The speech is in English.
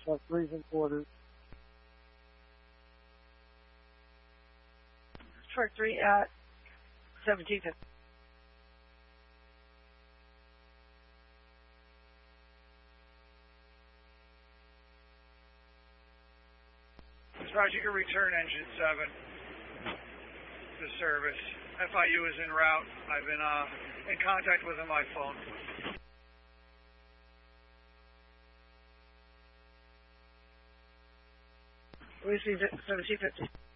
Truck 3's in quarters. Truck 3 at 1750. Roger, you can return engine 7 to service. FIU is en route. I've been in contact with him by phone. Received at 1750.